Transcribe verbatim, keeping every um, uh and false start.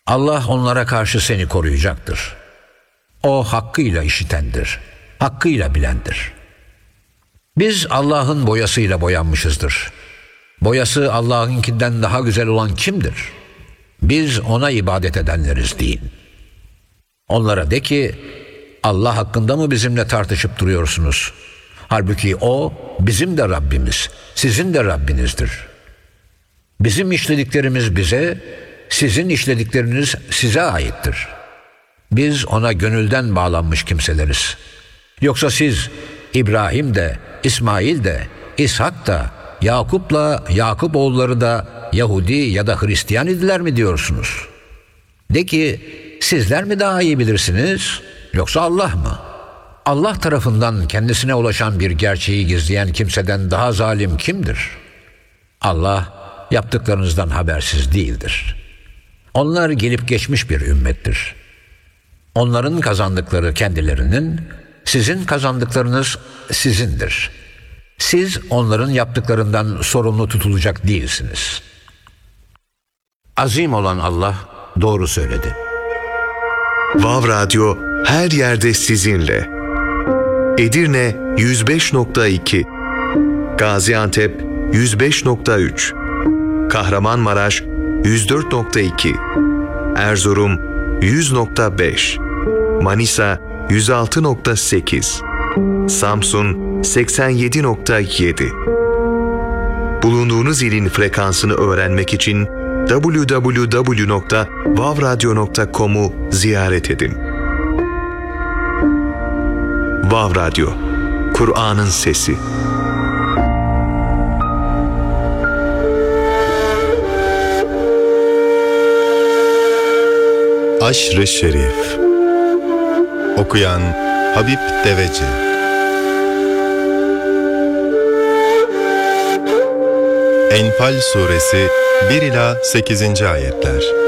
Allah onlara karşı seni koruyacaktır. O hakkıyla işitendir, hakkıyla bilendir. Biz Allah'ın boyasıyla boyanmışızdır. Boyası Allah'ınkinden daha güzel olan kimdir? Biz ona ibadet edenleriz deyin. Onlara de ki, Allah hakkında mı bizimle tartışıp duruyorsunuz? Halbuki O bizim de Rabbimiz, sizin de Rabbinizdir. Bizim işlediklerimiz bize, sizin işledikleriniz size aittir. Biz ona gönülden bağlanmış kimseleriz. Yoksa siz İbrahim de, İsmail de, İshak da, Yakup'la Yakup oğulları da Yahudi ya da Hristiyan idiler mi diyorsunuz? De ki, sizler mi daha iyi bilirsiniz, yoksa Allah mı? Allah tarafından kendisine ulaşan bir gerçeği gizleyen kimseden daha zalim kimdir? Allah yaptıklarınızdan habersiz değildir. Onlar gelip geçmiş bir ümmettir. Onların kazandıkları kendilerinin, sizin kazandıklarınız sizindir. Siz onların yaptıklarından sorumlu tutulacak değilsiniz. Azim olan Allah doğru söyledi. Vav Radyo her yerde sizinle. Edirne yüz beş nokta iki, Gaziantep yüz beş nokta üç, Kahramanmaraş yüz dört nokta iki, Erzurum yüz nokta beş, Manisa yüz altı nokta sekiz, Samsun seksen yedi nokta yedi. Bulunduğunuz ilin frekansını öğrenmek için double-u double-u double-u nokta vav radyo nokta com'u ziyaret edin. Vav Radyo, Kur'an'ın sesi. Aşr-ı Şerif. Okuyan Habib Deveci. Enfal Suresi bir ila sekizinci ayetler.